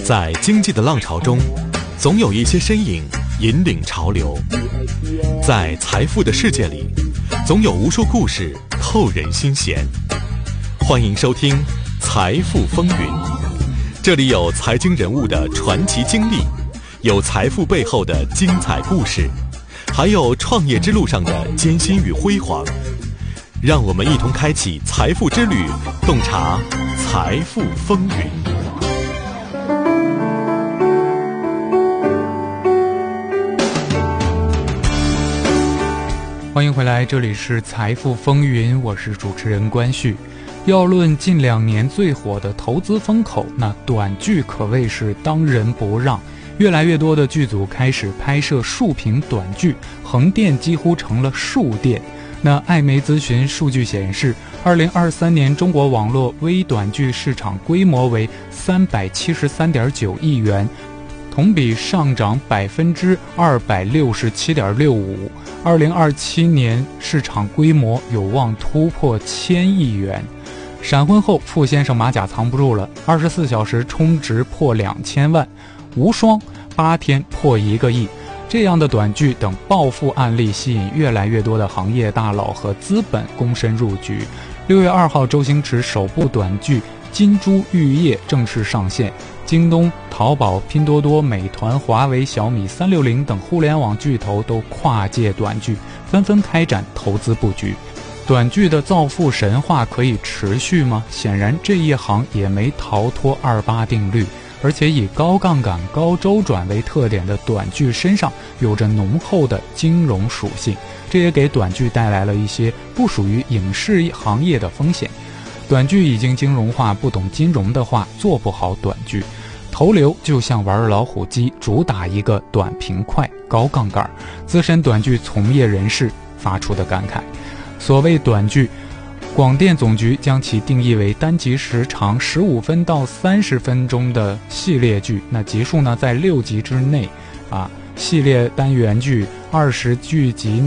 在经济的浪潮中，总有一些身影引领潮流；在财富的世界里，总有无数故事透人心弦。欢迎收听《财富风云》，这里有财经人物的传奇经历，有财富背后的精彩故事，还有创业之路上的艰辛与辉煌。让我们一同开启财富之旅，洞察财富风云。 欢迎回来，这里是财富风云，我是主持人关旭。要论近2年最火的投资风口，那短剧可谓是当仁不让。越来越多的剧组开始拍摄竖屏短剧，横店几乎成了竖店。那艾媒咨询数据显示，2023年中国网络微短剧市场规模为373.9亿元，同比上涨267.65%，2027年市场规模有望突破1000亿元。闪婚后，傅先生马甲藏不住了，24小时充值破2000万，无双8天破1个亿。这样的短剧等暴富案例吸引越来越多的行业大佬和资本躬身入局。6月2号，周星驰首部短剧《金珠玉叶》正式上线，京东、淘宝、拼多多、美团、华为、小米、360等互联网巨头都跨界短剧，纷纷开展投资布局。短剧的造富神话可以持续吗？显然这一行也没逃脱28定律，而且以高杠杆、高周转为特点的短剧身上有着浓厚的金融属性，这也给短剧带来了一些不属于影视行业的风险。短剧已经金融化，不懂金融的话做不好短剧。投流就像玩老虎机，主打一个短平快、高杠杆。资深短剧从业人士发出的感慨。所谓短剧，广电总局将其定义为单集时长15分到30分钟的系列剧，那集数呢在6集之内系列单元剧20剧集